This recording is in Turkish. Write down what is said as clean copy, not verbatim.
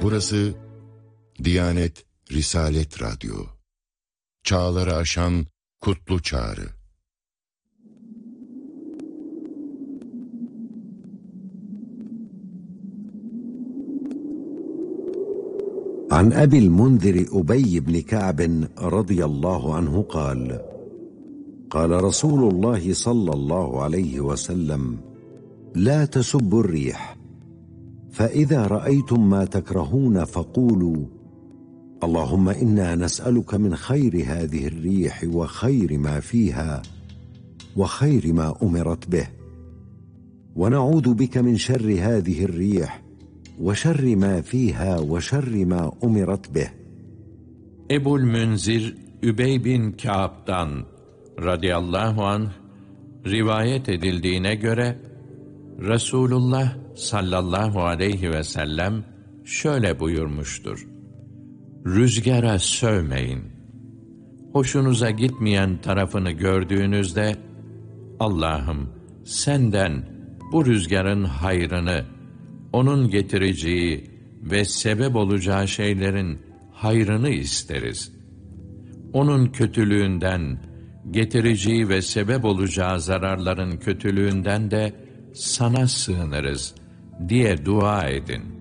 Burası Diyanet Risalet Radyo. Çağları aşan kutlu çağrı. عن أبي المنذر أبي بن كعب رضي الله عنه قال: قال رسول الله صلى الله عليه وسلم: لا تسبوا الريح، فإذا رأيتم ما تكرهون فقولوا: اللهم إنا نسألك من خير هذه الريح وخير ما فيها وخير ما أمرت به، ونعوذ بك من شر هذه الريح وشر ما فيها وشر ما أمرت به. Ebul Münzir Übey bin Kâb'dan radıyallahu anh rivayet edildiğine göre Resulullah sallallahu aleyhi ve sellem şöyle buyurmuştur: Rüzgara sövmeyin. Hoşunuza gitmeyen tarafını gördüğünüzde, Allah'ım senden bu rüzgarın hayrını, onun getireceği ve sebep olacağı şeylerin hayrını isteriz. Onun kötülüğünden, getireceği ve sebep olacağı zararların kötülüğünden de sana sığınırız diye dua edin.